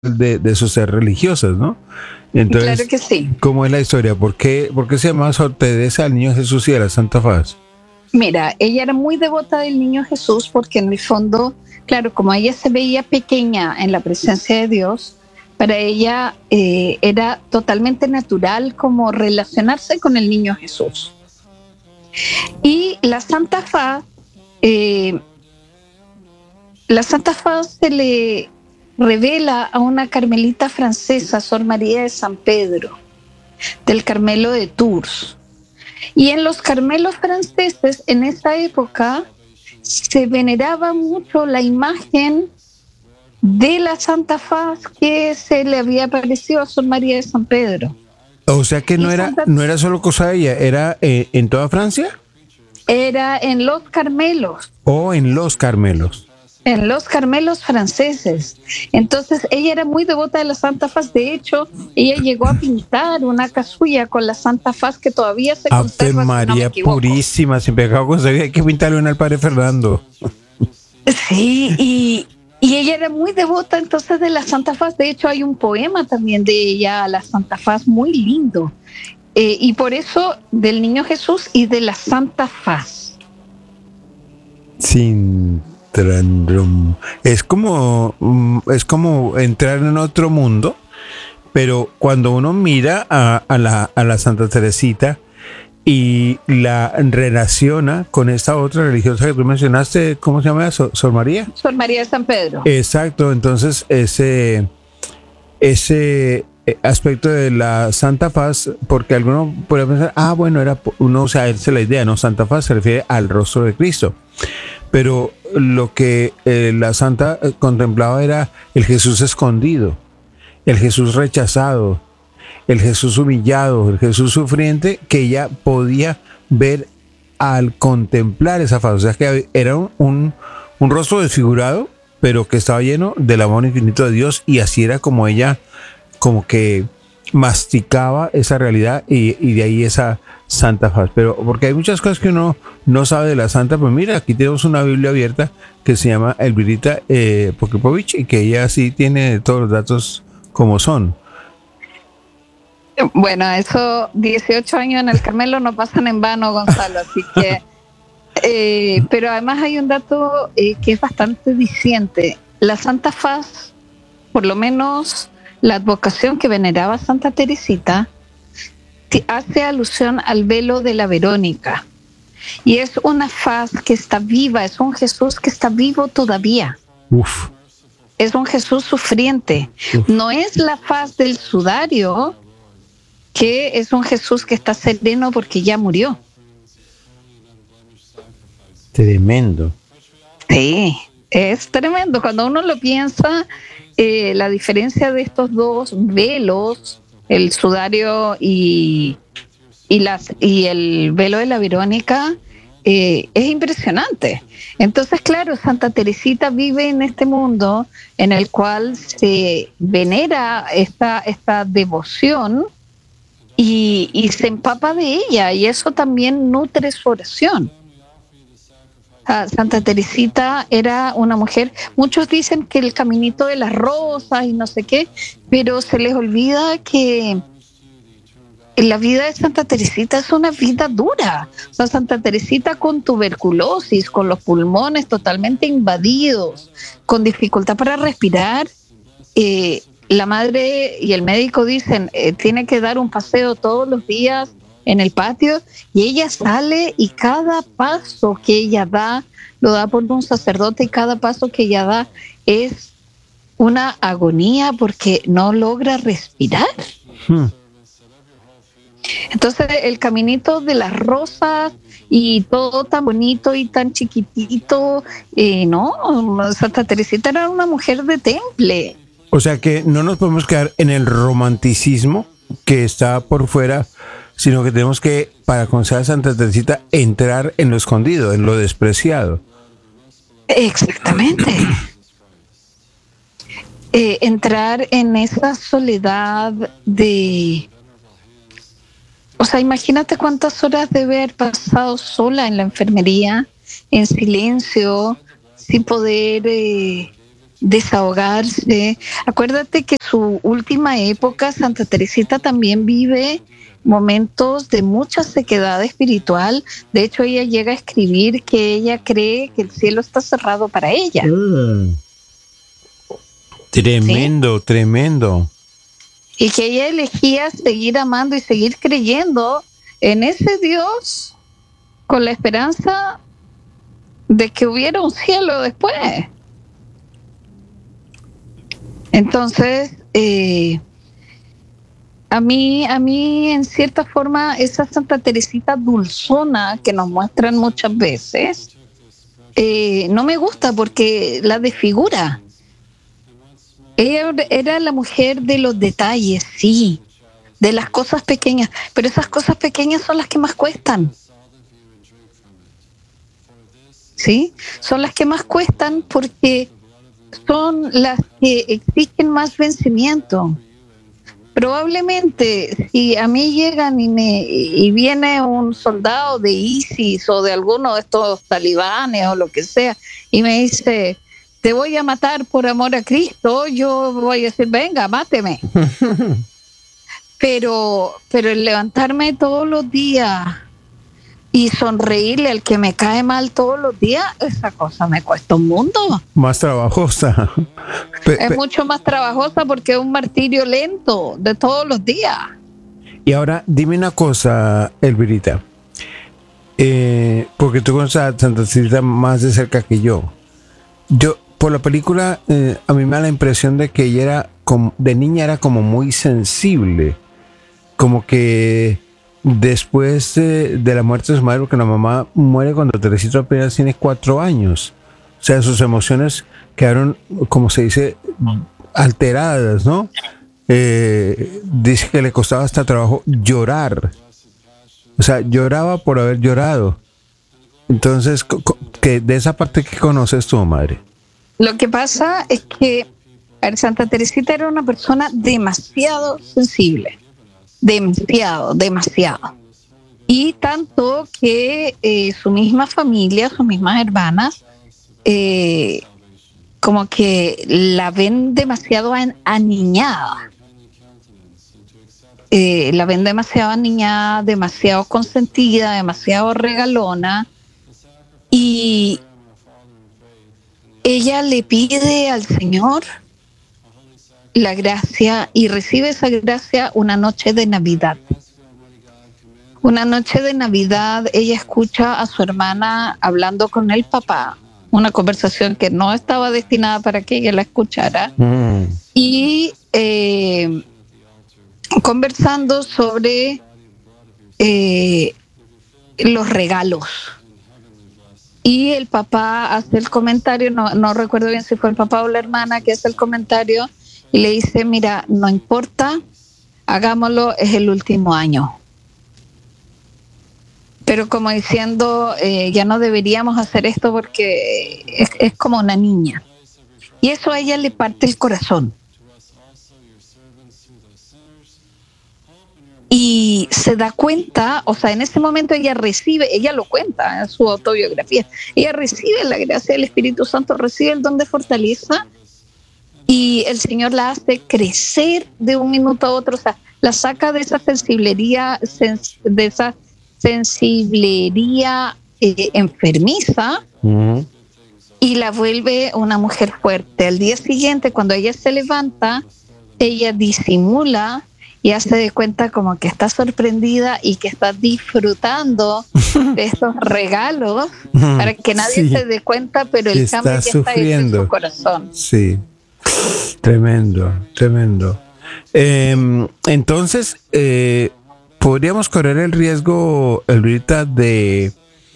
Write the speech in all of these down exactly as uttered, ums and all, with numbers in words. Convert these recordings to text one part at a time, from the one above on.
de, de sus ser religiosas, ¿no? Entonces, Claro que sí. ¿cómo es la historia? ¿Por qué, por qué se llama Sor Teresa al Niño Jesús y a la Santa Faz? Mira, ella era muy devota del niño Jesús porque en el fondo, claro, como ella se veía pequeña en la presencia de Dios, para ella eh, era totalmente natural como relacionarse con el niño Jesús. Y la Santa Faz, eh, la Santa Faz se le revela a una carmelita francesa, Sor María de San Pedro, del Carmelo de Tours. Y en los Carmelos franceses, en esa época, se veneraba mucho la imagen de la Santa Faz que se le había aparecido a Sor María de San Pedro. O sea que no Y era, Santa no era solo cosa de ella, era eh, en toda Francia era en los Carmelos, o en los Carmelos. en los Carmelos franceses. Entonces ella era muy devota de la Santa Faz. De hecho, ella llegó a pintar una casulla con la Santa Faz que todavía se Ave conserva, si no me María equivoco. purísima, sin pecado concebido, hay que pintarle una al Padre Fernando. Sí, y, y ella era muy devota entonces de la Santa Faz. De hecho, hay un poema también de ella a la Santa Faz muy lindo. Eh, y por eso del Niño Jesús y de la Santa Faz. Sin trandrum. Es como, mm, es como entrar en otro mundo, pero cuando uno mira a, a la, a la Santa Teresita y la relaciona con esta otra religiosa que tú mencionaste, ¿cómo se llama? ¿Sor, Sor María? Sor María de San Pedro. Exacto, entonces ese, ese eh, aspecto de la Santa Faz, porque alguno puede pensar, ah, bueno, era uno, o sea, esa es la idea, ¿no? Santa Faz se refiere al rostro de Cristo. Pero lo que eh, la Santa eh, contemplaba era el Jesús escondido, el Jesús rechazado, el Jesús humillado, el Jesús sufriente, que ella podía ver al contemplar esa faz. O sea que era un, un, un rostro desfigurado, pero que estaba lleno del amor infinito de Dios, y así era como ella como que masticaba esa realidad, y, y de ahí esa Santa Faz. Pero porque hay muchas cosas que uno no sabe de la Santa, pues mira, aquí tenemos una Biblia abierta que se llama Elvirita eh, Pokipovich, y que ella sí tiene todos los datos como son. Bueno, esos dieciocho años en el Carmelo no pasan en vano, Gonzalo, así que... Eh, pero además hay un dato eh, que es bastante diciente. La Santa Faz, por lo menos la advocación que veneraba Santa Teresita, hace alusión al velo de la Verónica. Y es una faz que está viva, es un Jesús que está vivo todavía. Uf. Es un Jesús sufriente. Uf. No es la faz del sudario, que es un Jesús que está sereno porque ya murió. Tremendo. Sí, es tremendo. Cuando uno lo piensa, eh, la diferencia de estos dos velos, el sudario y, y, las, y el velo de la Verónica, eh, es impresionante. Entonces, claro, Santa Teresita vive en este mundo en el cual se venera esta, esta devoción y, y se empapa de ella, y eso también nutre su oración. Santa Teresita era una mujer, muchos dicen que el caminito de las rosas y no sé qué, pero se les olvida que la vida de Santa Teresita es una vida dura. O sea, Santa Teresita con tuberculosis, con los pulmones totalmente invadidos, con dificultad para respirar, eh, la madre y el médico dicen, eh, tiene que dar un paseo todos los días en el patio, y ella sale y cada paso que ella da lo da por un sacerdote, y cada paso que ella da es una agonía porque no logra respirar. Hmm. Entonces el caminito de las rosas y todo tan bonito y tan chiquitito, eh, no, Santa Teresita era una mujer de temple. O sea que no nos podemos quedar en el romanticismo que está por fuera, sino que tenemos que, para conocer a Santa Teresita, entrar en lo escondido, en lo despreciado. Exactamente. Eh, entrar en esa soledad de... O sea, imagínate cuántas horas debe haber pasado sola en la enfermería, en silencio, sin poder eh, desahogarse. Acuérdate que su última época, Santa Teresita también vive momentos de mucha sequedad espiritual. De hecho, ella llega a escribir que ella cree que el cielo está cerrado para ella. Mm. Tremendo, ¿sí? Tremendo. Y que ella elegía seguir amando y seguir creyendo en ese Dios con la esperanza de que hubiera un cielo después. Entonces, eh, a mí, a mí en cierta forma, esa Santa Teresita dulzona que nos muestran muchas veces, eh, no me gusta porque la desfigura. Ella era la mujer de los detalles, sí, de las cosas pequeñas, pero esas cosas pequeñas son las que más cuestan. ¿Sí? Son las que más cuestan porque son las que exigen más vencimiento. Probablemente si a mí llegan y, me, y viene un soldado de ISIS o de alguno de estos talibanes o lo que sea y me dice, te voy a matar por amor a Cristo, yo voy a decir, venga, máteme. pero, pero el levantarme todos los días y sonreírle al que me cae mal todos los días, esa cosa me cuesta un mundo. Más trabajosa. Pe, es pe, mucho más trabajosa porque es un martirio lento de todos los días. Y ahora, dime una cosa, Elvirita. Eh, porque tú conoces a Santa Teresita más de cerca que yo. Yo, por la película, eh, a mí me da la impresión de que ella era, como, de niña era como muy sensible. Como que después de, de la muerte de su madre, porque la mamá muere cuando Teresita apenas tiene cuatro años. O sea, sus emociones quedaron, como se dice, alteradas, ¿no? Eh, dice que le costaba hasta trabajo llorar. O sea, lloraba por haber llorado. Entonces, que de esa parte que conoces tu madre. Lo que pasa es que Santa Teresita era una persona demasiado sensible. Demasiado, demasiado. Y tanto que eh, su misma familia, sus mismas hermanas, eh, como que la ven demasiado aniñada. Eh, la ven demasiado aniñada, demasiado consentida, demasiado regalona. Y ella le pide al Señor la gracia y recibe esa gracia una noche de Navidad. Una noche de Navidad ella escucha a su hermana hablando con el papá, una conversación que no estaba destinada para que ella la escuchara, mm. y eh, conversando sobre eh, los regalos. Y el papá hace el comentario, no, no recuerdo bien si fue el papá o la hermana que hace el comentario, y le dice, mira, no importa, hagámoslo, es el último año. Pero como diciendo, eh, ya no deberíamos hacer esto porque es, es como una niña. Y eso a ella le parte el corazón. Y se da cuenta, o sea, en ese momento ella recibe, ella lo cuenta en su autobiografía, ella recibe la gracia del Espíritu Santo, recibe el don de fortaleza, y el Señor la hace crecer de un minuto a otro, o sea, la saca de esa sensiblería, de esa sensiblería eh, enfermiza, uh-huh. y la vuelve una mujer fuerte. Al día siguiente, cuando ella se levanta, ella disimula y hace de cuenta como que está sorprendida y que está disfrutando de estos regalos uh-huh. para que nadie sí. se dé cuenta, pero el cambio ya está hecho en su corazón. Sí. Tremendo, tremendo. Eh, entonces, eh, podríamos correr el riesgo, Elvirita, de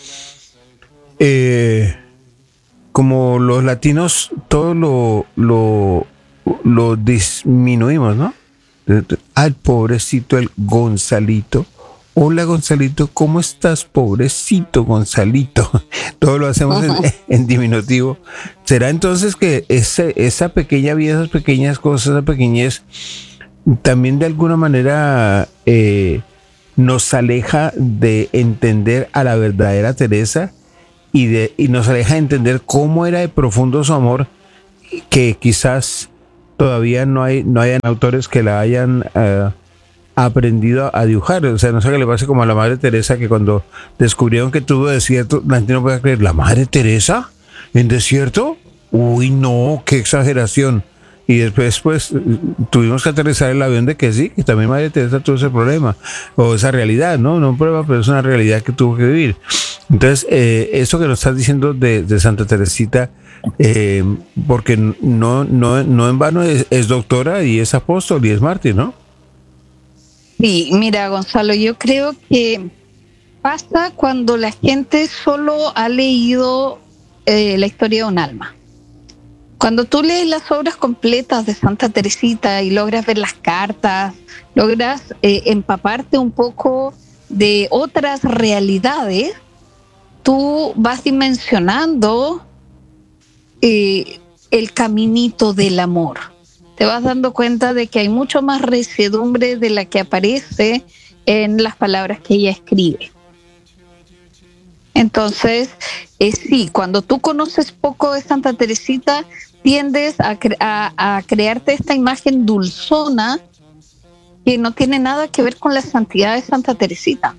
eh, como los latinos todo lo, lo, lo disminuimos, ¿no? Al pobrecito el Gonzalito. Hola Gonzalito, ¿cómo estás? Pobrecito Gonzalito. Todo lo hacemos en, en diminutivo. ¿Será entonces que ese, esa pequeña vida, esas pequeñas cosas, esa pequeñez, también de alguna manera eh, nos aleja de entender a la verdadera Teresa y, de, y nos aleja de entender cómo era de profundo su amor, que quizás todavía no hay no hayan autores que la hayan uh, aprendido a dibujar. O sea, no sé qué le pasa como a la Madre Teresa, que cuando descubrieron que tuvo desierto, la gente no puede creer, ¿la Madre Teresa en desierto? Uy, no, qué exageración. Y después, pues, tuvimos que aterrizar el avión de que sí, que también Madre Teresa tuvo ese problema, o esa realidad, ¿no? No prueba, pero es una realidad que tuvo que vivir. Entonces, eh, eso que nos estás diciendo de, de Santa Teresita, eh, porque no, no, no en vano es, es doctora y es apóstol y es mártir, ¿no? Sí, mira, Gonzalo, yo creo que pasa cuando la gente solo ha leído eh, la historia de un alma. Cuando tú lees las obras completas de Santa Teresita y logras ver las cartas, logras eh, empaparte un poco de otras realidades, tú vas dimensionando eh, el caminito del amor. Te vas dando cuenta de que hay mucho más resiedumbre de la que aparece en las palabras que ella escribe. Entonces, eh, sí, cuando tú conoces poco de Santa Teresita, tiendes a, cre- a, a crearte esta imagen dulzona que no tiene nada que ver con la santidad de Santa Teresita.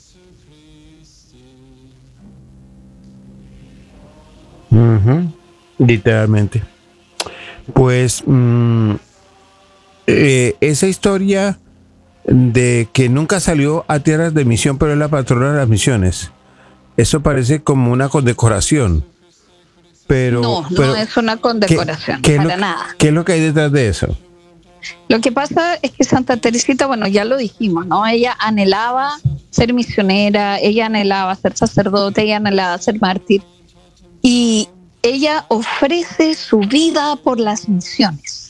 Uh-huh. Literalmente. Pues mmm, eh, esa historia de que nunca salió a tierras de misión, pero es la patrona de las misiones, eso parece como una condecoración. Pero, No, no pero es una condecoración, ¿qué, qué para es lo, nada. ¿qué es lo que hay detrás de eso? Lo que pasa es que Santa Teresita, bueno, ya lo dijimos, ¿no? Ella anhelaba ser misionera, ella anhelaba ser sacerdote, ella anhelaba ser mártir. Y ella ofrece su vida por las misiones.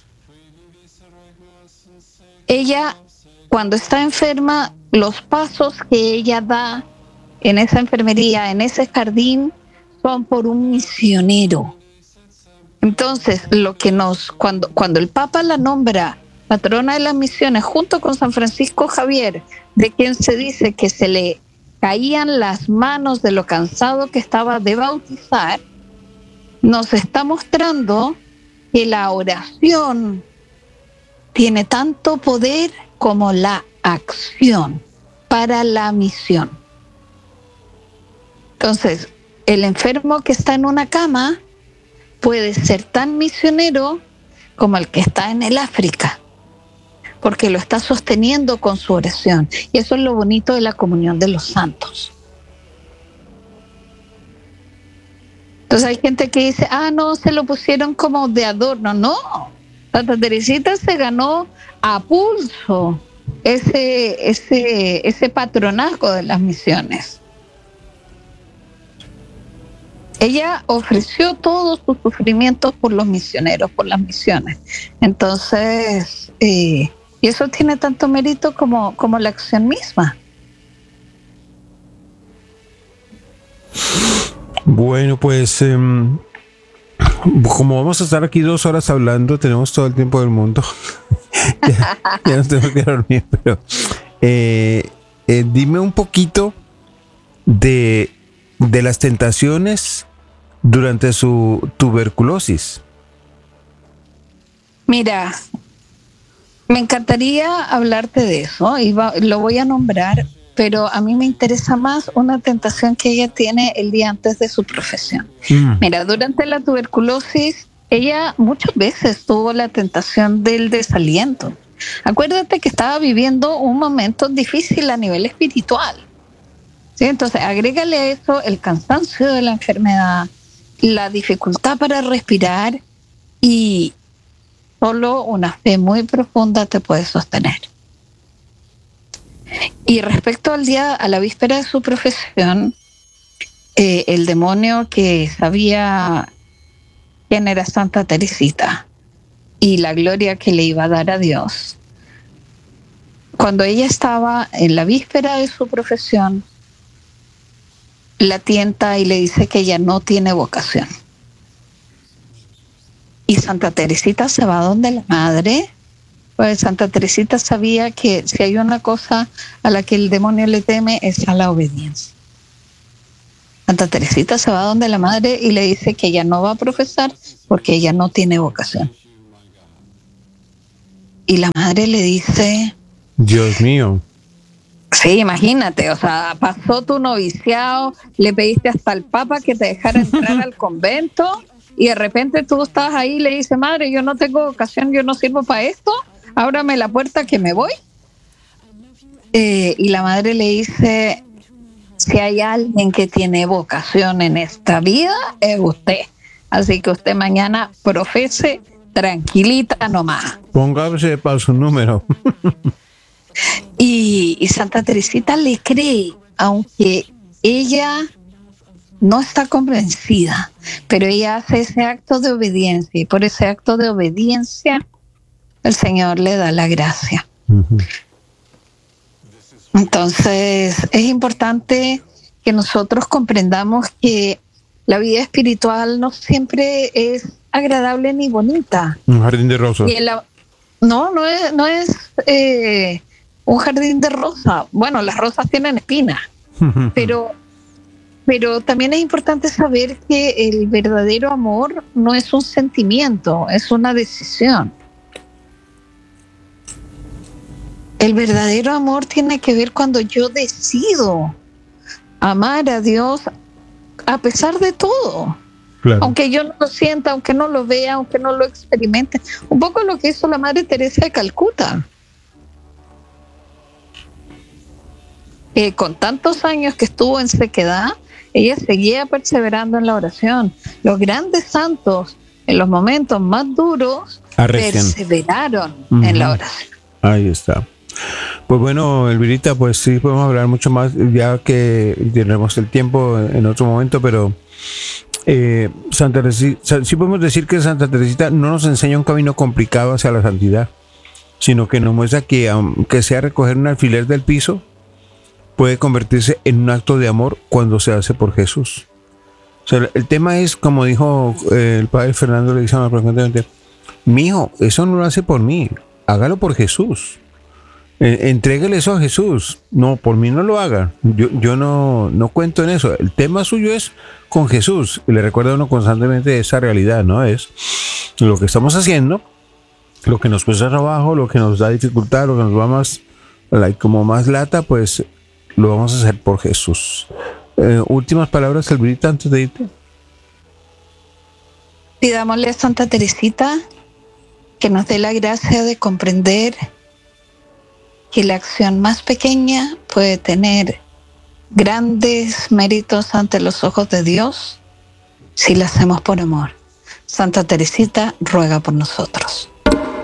Ella, cuando está enferma, los pasos que ella da en esa enfermería, en ese jardín, son por un misionero. Entonces, lo que nos, cuando, cuando el Papa la nombra patrona de las misiones, junto con San Francisco Javier, de quien se dice que se le caían las manos de lo cansado que estaba de bautizar, nos está mostrando que la oración tiene tanto poder como la acción para la misión. Entonces, el enfermo que está en una cama puede ser tan misionero como el que está en el África, porque lo está sosteniendo con su oración. Y eso es lo bonito de la comunión de los santos. Entonces hay gente que dice, ah, no, se lo pusieron como de adorno. No, Santa Teresita se ganó a pulso ese, ese, ese patronazgo de las misiones. Ella ofreció todos sus sufrimientos por los misioneros, por las misiones. Entonces, eh, y eso tiene tanto mérito como, como la acción misma. Bueno, pues eh, como vamos a estar aquí dos horas hablando, tenemos todo el tiempo del mundo. ya, ya nos tenemos que dormir, pero eh, eh, dime un poquito de, de las tentaciones durante su tuberculosis. Mira, me encantaría hablarte de eso y va, lo voy a nombrar, pero a mí me interesa más una tentación que ella tiene el día antes de su profesión. Mm. Mira, durante la tuberculosis, ella muchas veces tuvo la tentación del desaliento. Acuérdate que estaba viviendo un momento difícil a nivel espiritual. ¿Sí? Entonces, agrégale a eso el cansancio de la enfermedad, la dificultad para respirar y solo una fe muy profunda te puede sostener. Y respecto al día, a la víspera de su profesión, eh, el demonio que sabía quién era Santa Teresita y la gloria que le iba a dar a Dios, cuando ella estaba en la víspera de su profesión, la tienta y le dice que ella no tiene vocación. Y Santa Teresita se va donde la madre. Pues Santa Teresita sabía que si hay una cosa a la que el demonio le teme es a la obediencia. Santa Teresita se va donde la madre y le dice que ella no va a profesar porque ella no tiene vocación. Y la madre le dice, Dios mío. sí, imagínate, o sea, pasó tu noviciado, le pediste hasta al Papa que te dejara entrar al convento y de repente tú estás ahí y le dices, madre, yo no tengo vocación, yo no sirvo para esto, ábrame la puerta que me voy. Eh, y la madre le dice, si hay alguien que tiene vocación en esta vida, es usted. Así que usted mañana profese tranquilita nomás. Póngase para su número. Y, y Santa Teresita le cree, aunque ella no está convencida, pero ella hace ese acto de obediencia y por ese acto de obediencia el Señor le da la gracia. Uh-huh. Entonces es importante que nosotros comprendamos que la vida espiritual no siempre es agradable ni bonita. Un jardín de rosas. Y la, no, no es, no es eh, un jardín de rosas. Bueno, las rosas tienen espinas, pero, pero también es importante saber que el verdadero amor no es un sentimiento, es una decisión. El verdadero amor tiene que ver cuando yo decido amar a Dios a pesar de todo. Claro. Aunque yo no lo sienta, aunque no lo vea, aunque no lo experimente. Un poco lo que hizo la Madre Teresa de Calcuta. Eh, con tantos años que estuvo en sequedad, ella seguía perseverando en la oración. Los grandes santos, en los momentos más duros, Arrecian. perseveraron uh-huh. en la oración. Ahí está. Pues bueno, Elvirita, pues sí podemos hablar mucho más, ya que tendremos el tiempo en otro momento, pero eh, Santa Teresita, sí podemos decir que Santa Teresita no nos enseña un camino complicado hacia la santidad, sino que nos muestra que aunque sea recoger un alfiler del piso, puede convertirse en un acto de amor cuando se hace por Jesús. O sea, el tema es, como dijo eh, el padre Fernando Leguizamo frecuentemente, mijo, eso no lo hace por mí, hágalo por Jesús. Eh, entréguele eso a Jesús. No, por mí no lo haga. Yo, yo no, no cuento en eso. El tema suyo es con Jesús. Y le recuerda a uno constantemente esa realidad, ¿no? Es lo que estamos haciendo, lo que nos cuesta trabajo, lo que nos da dificultad, lo que nos va más, like, como más lata, pues lo vamos a hacer por Jesús. Eh, últimas palabras, Elvirita, antes de irte. Pidámosle a Santa Teresita que nos dé la gracia de comprender que la acción más pequeña puede tener grandes méritos ante los ojos de Dios si la hacemos por amor. Santa Teresita ruega por nosotros.